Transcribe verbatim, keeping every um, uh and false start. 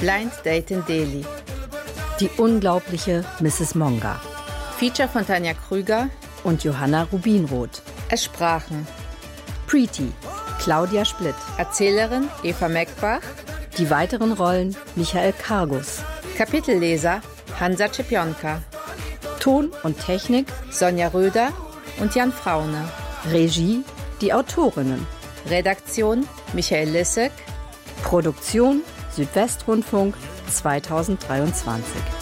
Blind Date in Delhi. Die unglaubliche Misses Monga. Feature von Tanja Krüger und Johanna Rubinroth. Es sprachen Preeti, Claudia Splitt. Erzählerin Eva Meckbach. Die weiteren Rollen Michael Kargus. Kapitelleser Hansa Czepionka. Ton und Technik Sonja Röder und Jan Fraune. Regie die Autorinnen. Redaktion Michael Lissek. Produktion Südwestrundfunk zweitausenddreiundzwanzig.